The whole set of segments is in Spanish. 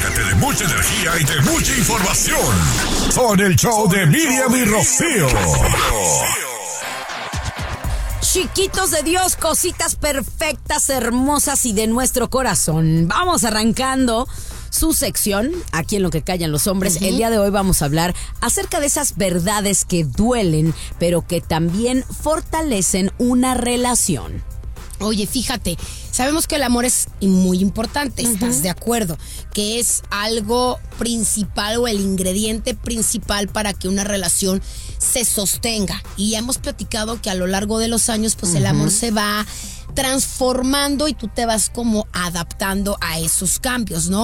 Llénate de mucha energía y de mucha información con el show de Miriam y Rocío. Chiquitos de Dios, cositas perfectas, hermosas y de nuestro corazón. Vamos arrancando su sección, aquí en Lo que callan los hombres. El día de hoy vamos a hablar acerca de esas verdades que duelen, pero que también fortalecen una relación. Oye, fíjate, sabemos que el amor es muy importante, ¿estás de acuerdo? Que es algo principal o el ingrediente principal para que una relación se sostenga. Y hemos platicado que a lo largo de los años, pues el amor se va transformando y tú te vas como adaptando a esos cambios, ¿no?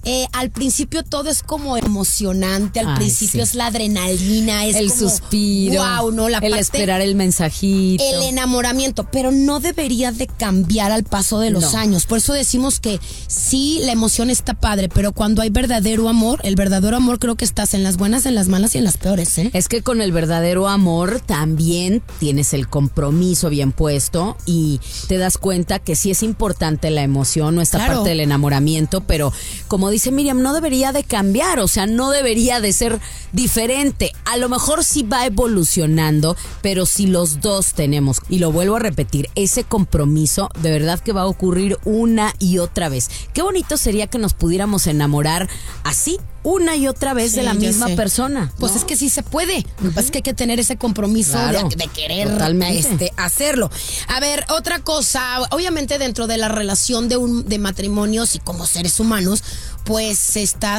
Al principio todo es como emocionante, al principio es la adrenalina, es el como suspiro, wow, ¿no? el esperar el mensajito, el enamoramiento, pero no debería de cambiar al paso de los años. Por eso decimos que sí, la emoción está padre, pero cuando hay verdadero amor, el verdadero amor creo que estás en las buenas, en las malas y en las peores, ¿eh? Es que con el verdadero amor también tienes el compromiso bien puesto y te das cuenta que sí es importante la emoción, no esta parte del enamoramiento, pero como dice Miriam, no debería de cambiar, o sea, no debería de ser diferente. A lo mejor sí va evolucionando, pero si los dos tenemos, y lo vuelvo a repetir, ese compromiso, de verdad que va a ocurrir una y otra vez. Qué bonito sería que nos pudiéramos enamorar así, una y otra vez de la misma persona. Pues es que sí se puede. Lo que pasa es que hay que tener ese compromiso de querer hacerlo. A ver, otra cosa, obviamente dentro de la relación de matrimonios y como seres humanos, pues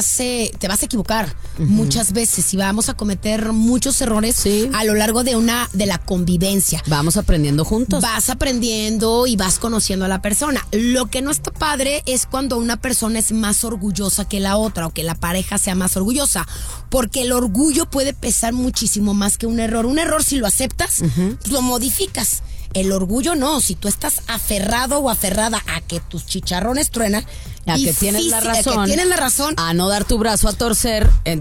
te vas a equivocar muchas veces y vamos a cometer muchos errores a lo largo de la convivencia. Vamos aprendiendo juntos. Vas aprendiendo y vas conociendo a la persona. Lo que no está padre es cuando una persona es más orgullosa que la otra o que la pareja sea más orgullosa, porque el orgullo puede pesar muchísimo más que un error. Un error, si lo aceptas, pues lo modificas. El orgullo no, si tú estás aferrado o aferrada a que tus chicharrones truenan, a que tienes la razón, a no dar tu brazo a torcer.